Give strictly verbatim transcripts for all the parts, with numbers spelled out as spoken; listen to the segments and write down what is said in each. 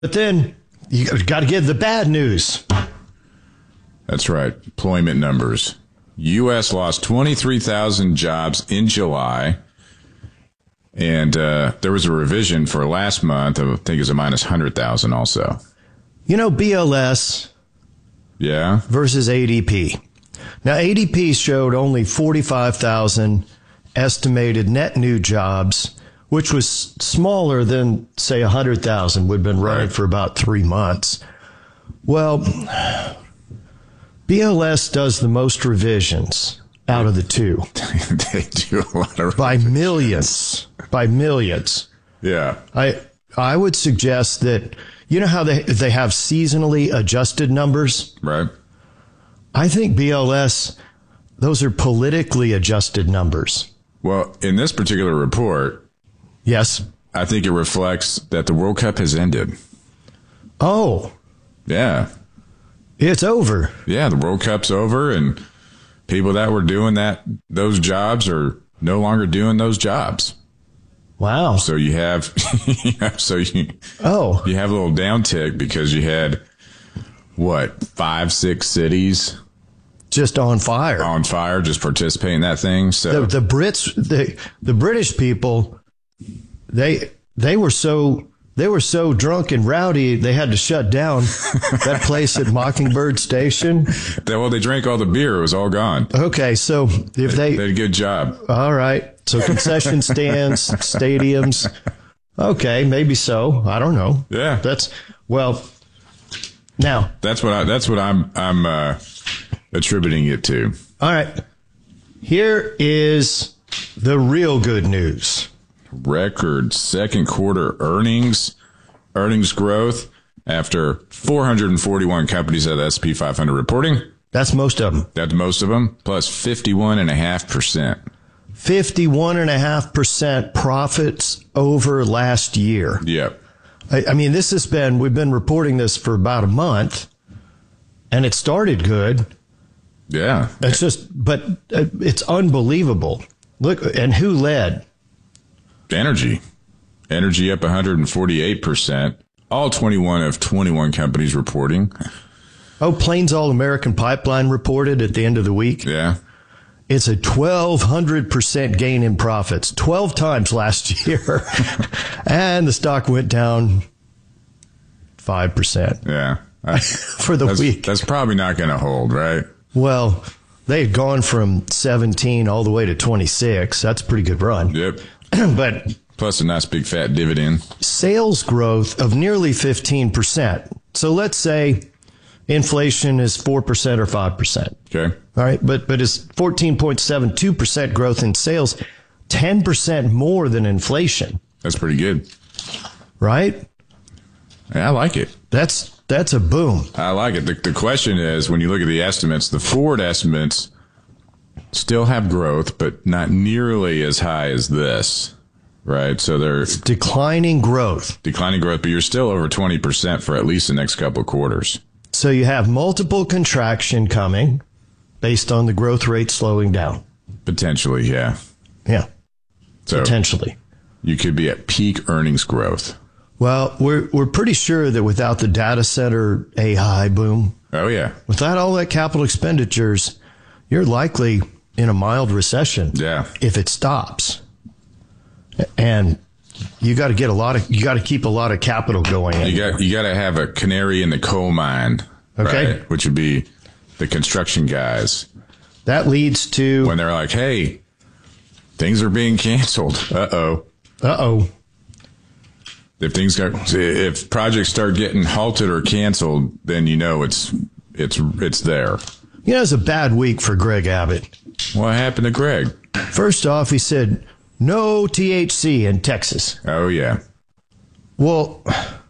But then you got to give the bad news. That's right. Employment numbers. U S lost twenty-three thousand jobs in July. And uh, there was a revision for last month. I think it was a minus one hundred thousand also. You know, B L S yeah. versus A D P. Now, A D P showed only forty-five thousand estimated net new jobs, which was smaller than, say, one hundred thousand would have been running right. for about three months. Well, B L S does the most revisions out of the two. They do a lot of by millions. By millions. Yeah. I I would suggest that, you know how they they have seasonally adjusted numbers? Right. I think B L S, those are politically adjusted numbers. Well, in this particular report, yes, I think it reflects that the World Cup has ended. Oh. Yeah. It's over. Yeah, the World Cup's over, and people that were doing that those jobs are no longer doing those jobs. Wow. So you have, so you, oh, you have a little downtick because you had, what, five, six cities just on fire, on fire, just participating in that thing. So the, the Brits, the the British people, they they were so they were so drunk and rowdy they had to shut down that place at Mockingbird Station. They, well, they drank all the beer; it was all gone. Okay, so if they, they, they did a good job. All right. So concession stands, stadiums. Okay, maybe so. I don't know. Yeah. That's well. Now that's what I, that's what I'm I'm uh, attributing it to. All right. Here is the real good news. Record second quarter earnings, earnings growth after four hundred forty-one companies at the S and P five hundred reporting. That's most of them. That's most of them, plus fifty-one point five percent. fifty-one point five percent profits over last year. Yep. I, I mean, this has been, we've been reporting this for about a month, and it started good. Yeah. It's just, but it's unbelievable. Look, and who led? Energy. Energy up one hundred forty-eight percent. All twenty-one of twenty-one companies reporting. Oh, Plains All American Pipeline reported at the end of the week. Yeah. It's a twelve hundred percent gain in profits, twelve times last year. And the stock went down five percent. Yeah. I, for the that's, week. That's probably not going to hold, right? Well, they had gone from seventeen all the way to twenty-six. That's a pretty good run. Yep. But plus a nice big fat dividend. Sales growth of nearly fifteen percent. So let's say inflation is four percent or five percent. Okay. All right. But, but it's fourteen point seven two percent growth in sales, ten percent more than inflation. That's pretty good. Right? Yeah, I like it. That's, that's a boom. I like it. The, the question is, when you look at the estimates, the forward estimates still have growth, but not nearly as high as this, right? So they're it's declining growth. Declining growth, but you're still over twenty percent for at least the next couple of quarters. So you have multiple contraction coming based on the growth rate slowing down. Potentially, yeah. Yeah. So potentially. You could be at peak earnings growth. Well, we're we're pretty sure that without the data center A I boom, oh yeah, without all that capital expenditures, you're likely in a mild recession. Yeah. If it stops. And you got to get a lot of you got to keep a lot of capital going in. You got you got to have a canary in the coal mine, okay, right? Which would be the construction guys. That leads to when they're like, "Hey, things are being canceled." Uh-oh. Uh-oh. If things got, if projects start getting halted or canceled, then you know it's it's it's there. You know, it's a bad week for Greg Abbott. What happened to Greg? First off, he said no T H C in Texas. Oh yeah. Well,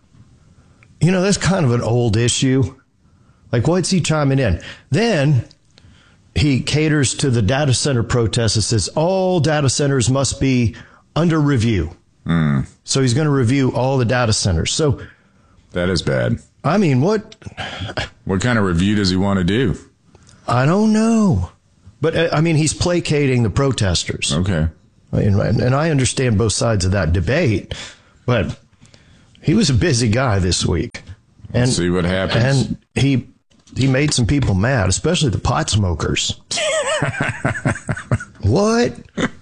you know, that's kind of an old issue. Like, what's he chiming in? Then he caters to the data center protests and says all data centers must be under review. Mm. So he's going to review all the data centers. So that is bad. I mean, what? What kind of review does he want to do? I don't know. But, I mean, he's placating the protesters. Okay. And, and I understand both sides of that debate. But, he was a busy guy this week. And Let's see what happens. And he he made some people mad, especially the pot smokers. What?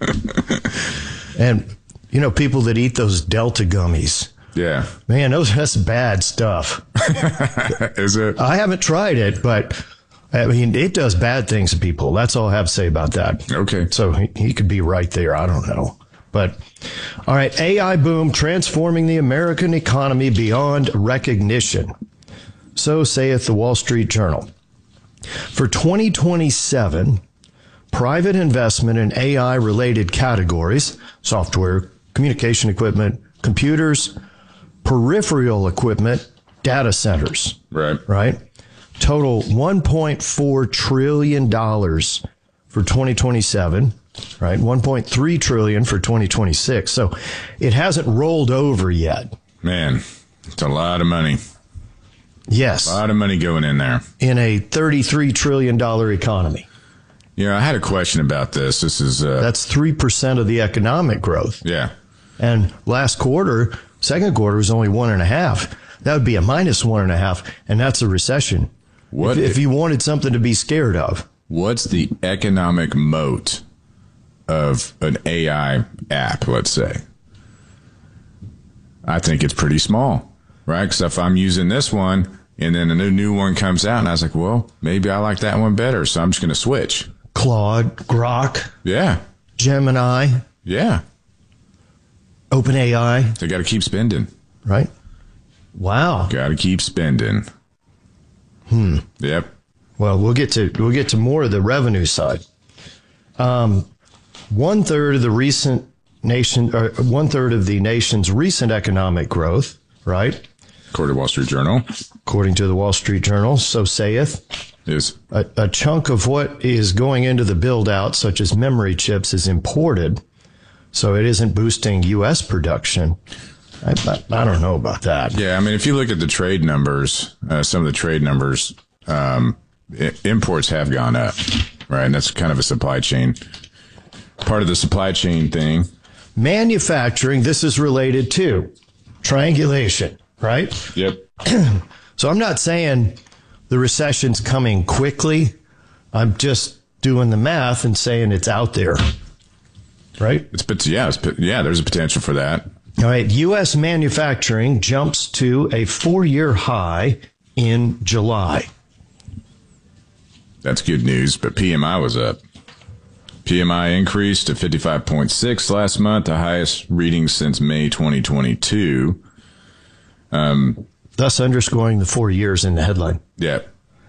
And, you know, people that eat those Delta gummies. Yeah. Man, those that's bad stuff. Is it? I haven't tried it, but I mean, it does bad things to people. That's all I have to say about that. Okay. So he, he could be right there. I don't know. But, all right, A I boom transforming the American economy beyond recognition. So saith the Wall Street Journal. For twenty twenty-seven, private investment in A I-related categories, software, communication equipment, computers, peripheral equipment, data centers, Right. right, total one point four trillion dollars for twenty twenty-seven, right, one point three trillion dollars for twenty twenty-six. So it hasn't rolled over yet. Man, it's a lot of money. Yes. A lot of money going in there. In a thirty-three trillion dollars economy. You know, I had a question about this. This is... Uh, That's three percent of the economic growth. yeah. And last quarter, second quarter was only one and a half. That would be a minus one and a half, and that's a recession. What if, if you wanted something to be scared of. What's the economic moat of an A I app, let's say? I think it's pretty small, right? Because if I'm using this one and then a new, new one comes out and I was like, well, maybe I like that one better, so I'm just going to switch. Claude, Grok, Yeah. Gemini, Yeah. OpenAI, They got to keep spending. right? Wow. Got to keep spending. Hmm. Yep. Well, we'll get to we'll get to more of the revenue side. Um, one third of the recent nation, or one third of the nation's recent economic growth, right? According to Wall Street Journal, According to the Wall Street Journal, so saith. is A, a chunk of what is going into the build out, such as memory chips, is imported. So it isn't boosting U S production. I, I, I don't know about that. Yeah, I mean, if you look at the trade numbers, uh, some of the trade numbers, um, I- imports have gone up, right? And that's kind of a supply chain, part of the supply chain thing. Manufacturing, this is related to triangulation, right? Yep. So I'm not saying the recession's coming quickly. I'm just doing the math and saying it's out there, right? It's, but yeah, it's, yeah, there's a potential for that. All right. U S manufacturing jumps to a four-year high in July. That's good news, but P M I was up. P M I increased to fifty-five point six last month, the highest reading since May twenty twenty-two. Um, Thus underscoring the four years in the headline. yeah.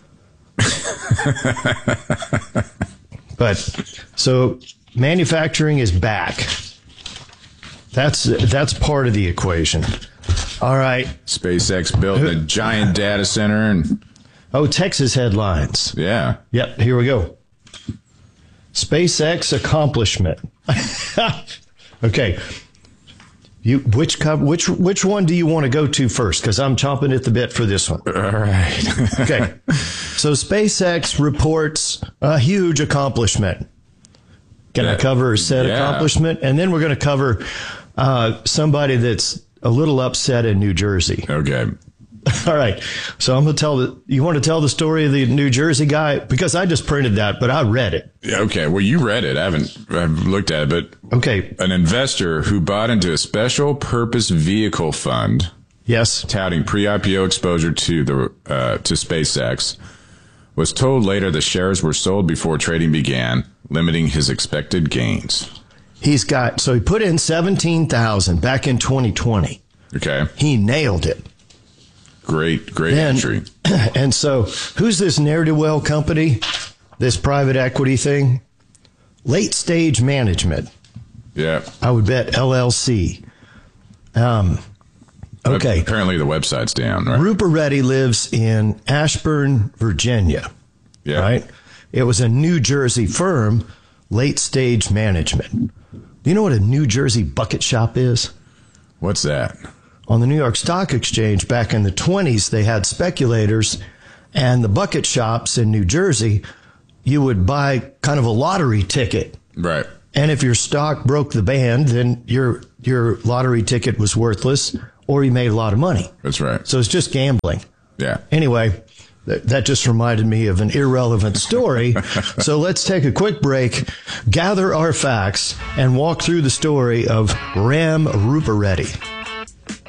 But so manufacturing is back. That's that's part of the equation. All right. SpaceX built a giant data center, and Oh, Texas headlines. yeah. Yep, here we go. SpaceX accomplishment. Okay. You which co- which which one do you want to go to first? Because I'm chomping at the bit for this one. All right. Okay. So SpaceX reports a huge accomplishment. Can Yeah. I cover said Yeah. accomplishment? And then we're going to cover uh, somebody that's a little upset in New Jersey. Okay. All right. So I'm going to tell the, you want to tell the story of the New Jersey guy? Because I just printed that, but I read it. Yeah, okay. Well, you read it. I haven't, I haven't looked at it, but Okay. an investor who bought into a special purpose vehicle fund Yes. touting pre-I P O exposure to the uh, to SpaceX was told later the shares were sold before trading began, limiting his expected gains. He's got, so he put in seventeen thousand back in twenty twenty. Okay. He nailed it. Great, great And, entry. and so who's this ne'er-do-well company, this private equity thing? Late Stage Management. Yeah. I would bet L L C. Um, okay. Apparently the website's down, right? Rupert Reddy lives in Ashburn, Virginia. Yeah. Right? It was a New Jersey firm, Late Stage Management. Do you know what a New Jersey bucket shop is? What's that? On the New York Stock Exchange back in the twenties, they had speculators, and the bucket shops in New Jersey, you would buy kind of a lottery ticket. Right. And if your stock broke the band, then your your lottery ticket was worthless, or he made a lot of money. That's right. So it's just gambling. Yeah. Anyway, th- that just reminded me of an irrelevant story. So let's take a quick break, gather our facts, and walk through the story of Ram Rupareddy.